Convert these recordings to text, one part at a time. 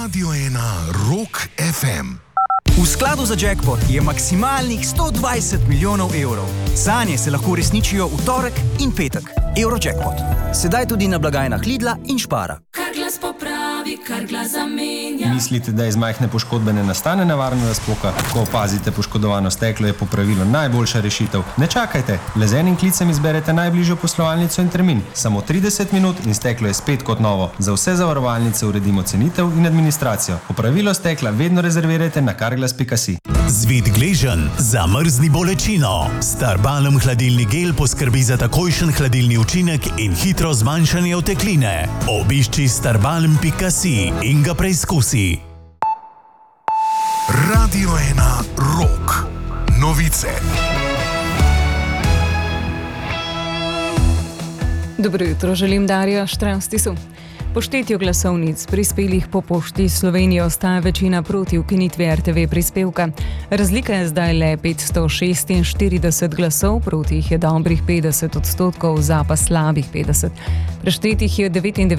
Radio 1 Rock FM. V skladu za jackpot je maksimalnih 120 milijonov evrov. Sanje se lahko uresničijo v torek in petek. Eurojackpot. Sedaj tudi na blagajnah Lidla in Spara. Kar glas popravi, kar glas zamenja. Mislite, da iz majhne poškodbe ne nastane nevarna razpoka? Ko opazite poškodovano steklo, je popravilo najboljša rešitev. Ne čakajte, le z enim klicem izberete najbližjo poslovalnico in termin. Samo 30 minut in steklo je spet kot novo. Za vse zavarovalnice uredimo cenitev in administracijo. Popravilo stekla vedno rezervirajte na carglass.si. Zvit gleženj, zamrzni bolečino. Starbalm hladilni gel poskrbi za takojšen hladilni učinek in hitro zmanjšanje otekline. Obišči starbalm.si in ga preizkusi. Radio 1 Rock. Novice. Dobro jutro, želim Darja Štranstisu. Po štetju glasovnic, prispelih po pošti Slovenije, ostaja večina proti ukinitvi RTV prispevka. Razlika je zdaj le 546 glasov, proti jih je dobrih 50%, za pa slabih 50%. Preštetih je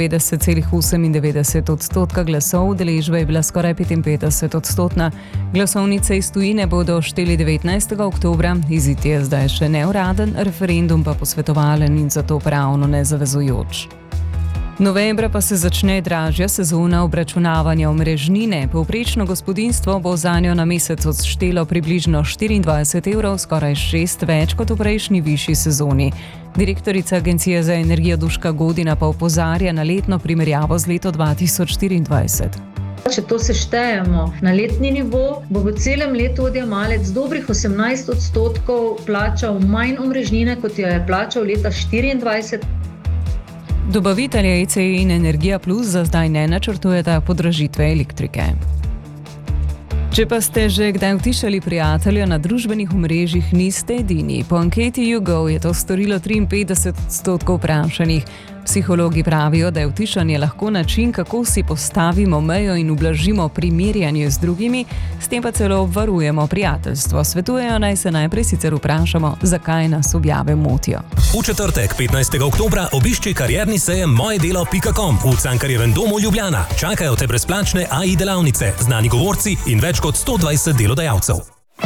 99,98% glasov, udeležba je bila skoraj 55%. Glasovnice iz tujine bodo šteli 19. oktobra, izid je zdaj še neuraden, referendum pa posvetovalen in zato pravno nezavezujoč. Novembra pa se začne dražja sezona obračunavanja omrežnine. Povprečno gospodinjstvo bo zanjo na mesec odštelo približno 24 evrov, skoraj 6 več kot v prejšnji višji sezoni. Direktorica Agencije za energijo Duška Godina pa opozarja na letno primerjavo z leto 2024. Če to seštejemo na letni nivo, bo v celem letu odjemalec dobrih 18% plačal manj omrežnine, kot jo je plačal leta 2024. Dobavitelje ECE in Energija Plus za zdaj ne načrtujeta podražitve elektrike. Če pa ste že kdaj utišali prijatelja na družbenih omrežjih, niste edini. Po anketi YouGo je to storilo 53% vprašanih. Psihologi pravijo, da je utišanje lahko način, kako si postavimo mejo in ublažimo primerjanje z drugimi, s tem pa celo obvarujemo prijateljstvo. Svetujejo, naj se najprej sicer vprašamo, zakaj nas objave motijo. V četrtek, 15. oktobra, obišči karierni sejem mojedelo.com v Cankarjevem domu Ljubljana. Čakajo te brezplačne AI delavnice, znani govorci in več kot 120 delodajalcev.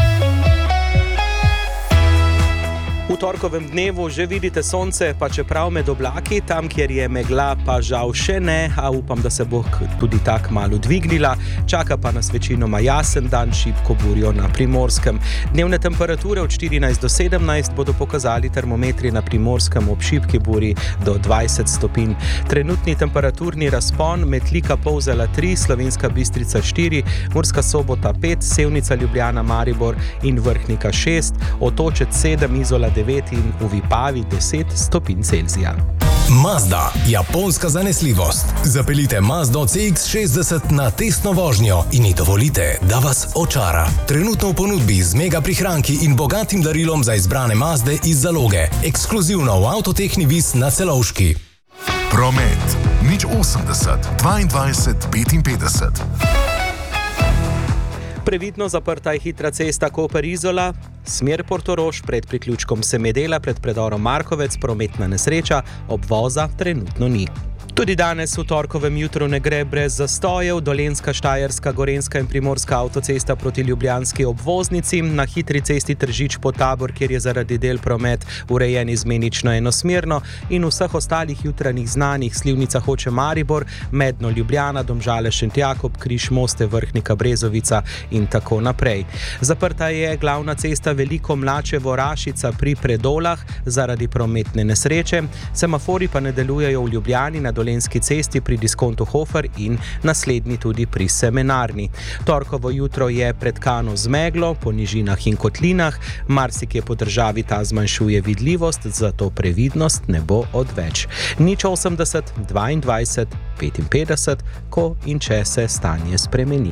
V torkovem dnevu že vidite sonce, pa čeprav med oblaki, tam kjer je megla pa žal še ne, a upam, da se bo tudi tak malo dvignila. Čaka pa nas večinoma jasen dan, šibko burjo na Primorskem. Dnevne temperature od 14 do 17 bodo pokazali termometri na Primorskem, ob šibki burji do 20 stopinj. Trenutni temperaturni razpon: Metlika Polzela 3, Slovenska Bistrica 4, Murska Sobota 5, Sevnica Ljubljana, Maribor in Vrhnika 6, Otočec 7, Izola 9 in v Vipavi 10 stopinj Celzija. Mazda, japonska zanesljivost. Zapeljite Mazdo CX-60 na testno vožnjo in ji dovolite, da vas očara. Trenutno v ponudbi z mega prihranki in bogatim darilom za izbrane Mazde iz zaloge. Ekskluzivno v Avtotehni Vis na Celovški. Promet 080 22 55. Previdno zaprta je hitra cesta Koper-Izola, smer Portorož, pred priključkom Semedela, pred predorom Markovec, prometna nesreča, obvoza trenutno ni. Tudi danes v torkovem jutru ne gre brez zastojev. Dolenjska, Štajerska, Gorenjska in Primorska avtocesta proti ljubljanski obvoznici, na hitri cesti Tržič-Potabor, kjer je zaradi del promet urejen izmenično enosmerno, in v vseh ostalih jutranjih znanih: Slivnica Hoče-Maribor, Medno-Ljubljana, Domžale-Šentjakob, Križ-Moste, Vrhnika-Brezovica in tako naprej. Zaprta je glavna cesta Veliko Mlačevo-Rašica pri Predolah zaradi prometne nesreče. Semafori pa ne delujejo v Ljubljani, na Dolenjski cesti pri diskontu Hofer in naslednji tudi pri Semenarni. Torkovo jutro je pretkano z meglo po nižinah in kotlinah, marsikje po državi ta zmanjšuje vidljivost, zato previdnost ne bo odveč. 080 22 55, ko in če se stanje spremeni.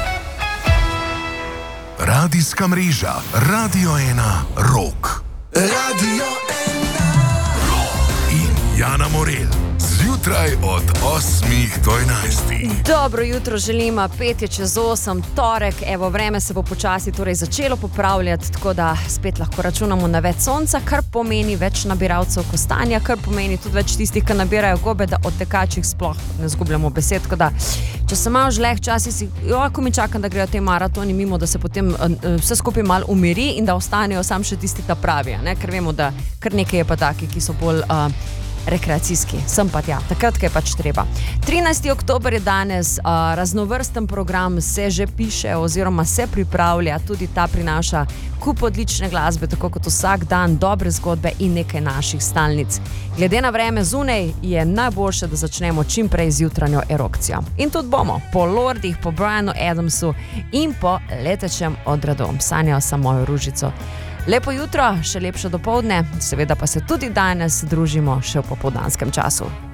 Radijska mreža Radio 1 Rock. Radio 1 Rock. In Jana Morel. zjutraj od 8 do 11. Dobro jutro želim, 5:08, torek, evo vreme se bo počasi torej začelo popravljati, tako da spet lahko računamo na več sonca, kar pomeni več nabiralcev kostanja, kar pomeni tudi več tistih, ki nabirajo gobe, da od tekačih sploh ne zgubljamo besed, tako da če se malo žleh, včasih si, ko mi čakam, da grejo te maratoni mimo, da se potem vse skupaj malo umiri in da ostanejo sam še tisti ta pravi, ne? Ker vemo, da kar nekaj je pa taki, ki so bolj rekreacijski, sem pa tja, takrat, kaj je pač treba. 13. oktober je danes, raznovrsten program se že piše oziroma se pripravlja, tudi ta prinaša kup odlične glasbe, tako kot vsak dan, dobre zgodbe in nekaj naših stalnic. Glede na vreme zunaj je najboljše, da začnemo čim prej z jutranjo erupcijo. In tudi bomo, po Lordih, po Brianu Adamsu in po letečem odradu. Sanjajo sem mojo ružico. Lepo jutro, še lepše dopoldne, seveda pa se tudi danes družimo še v popoldanskem času.